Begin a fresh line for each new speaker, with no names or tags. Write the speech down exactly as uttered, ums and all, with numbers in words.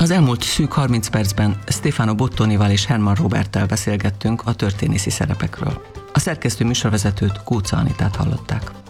Az elmúlt szűk harminc percben Stefano Bottonival és Herman Roberttel beszélgettünk a történészi szerepekről. A szerkesztő műsorvezetőt, Kócza Anitát hallották.